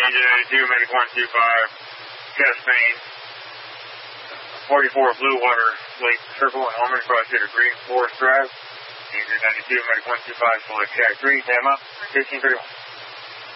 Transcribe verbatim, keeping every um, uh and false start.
ninety-two, medic one two five, chest pain. forty-four Blue Water Lake Circle and Almond Cross Hitter Green Forest Drive. ninety-two, medic one two five, select Shack three, tam up, fifteen thirty-one.